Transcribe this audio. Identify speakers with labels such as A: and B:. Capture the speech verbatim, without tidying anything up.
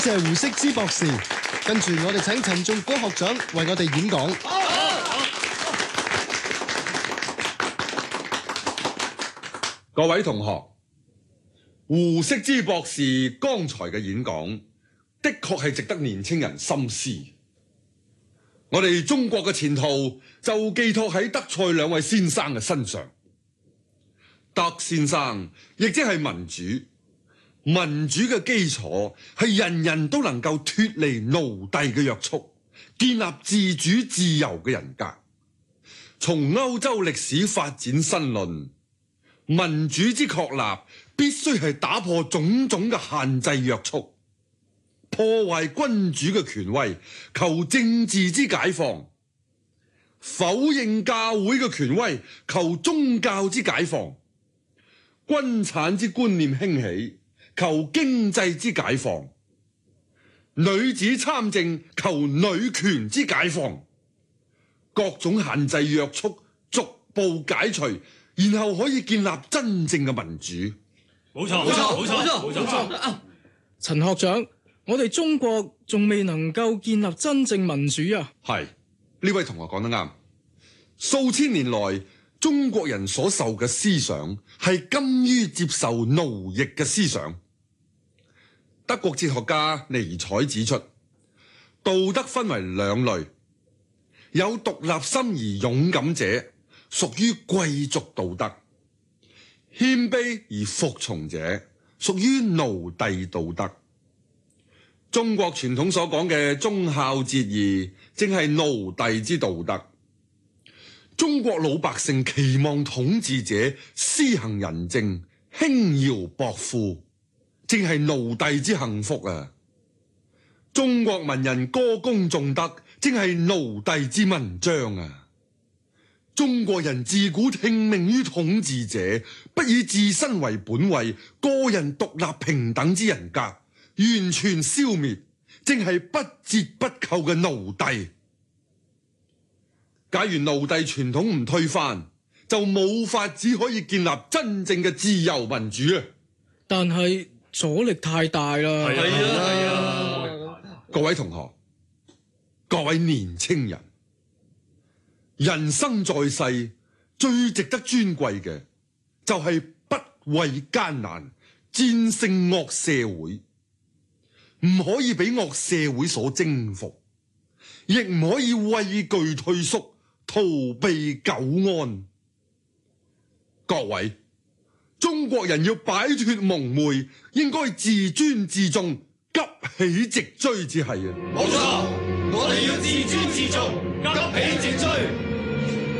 A: 謝胡適之博士，跟住我哋請陳仲果學長為我哋演講。
B: 各位同學，胡適之博士剛才嘅演講的確係值得年青人深思。我哋中國嘅前途就寄託喺德賽兩位先生嘅身上。德先生亦即係民主。民主嘅基礎係人人都能夠脫離奴隸嘅約束，建立自主自由嘅人格。從歐洲歷史發展申論，民主之確立必須係打破種種嘅限制約束，破壞君主嘅權威，求政治之解放；否認教會嘅權威，求宗教之解放；軍產之觀念興起，求經濟之解放；女子參政，求女權之解放。各種限制約束逐步解除，然後可以建立真正嘅民主。
C: 冇錯，冇錯，冇錯，冇錯，冇錯。
D: 陳學長，我哋中國仲未能夠建立真正民主啊！
B: 係，呢位同學講得啱。數千年來，中國人所受嘅思想係甘於接受奴役嘅思想。德國哲學家尼采指出，道德分為兩類，有獨立心而勇敢者，屬於貴族道德；謙卑而服從者，屬於奴隸道德。中國傳統所講嘅忠孝節義，正係奴隸之道德。中國老百姓期望統治者施行仁政，輕徭薄賦，正係奴隸之幸福啊！中國文人歌功頌德，正係奴隸之文章啊！中國人自古聽命於統治者，不以自身為本位，個人獨立平等之人格完全消滅，正係不折不扣嘅奴隸。假如奴隸傳統唔推翻，就冇法子可以建立真正嘅自由民主啊！
D: 但係阻力太大啦。
C: 係啊，係啊！
B: 各位同學，各位年青人，人生在世最值得尊貴嘅，就係不畏艱難，戰勝惡社會。唔可以俾惡社會所征服，亦唔可以畏懼退縮，逃避久安。各位，中國人要擺脫蒙昧，應該自尊自重，急起直追至係啊！
C: 冇錯，我哋要自尊自重，急起直追。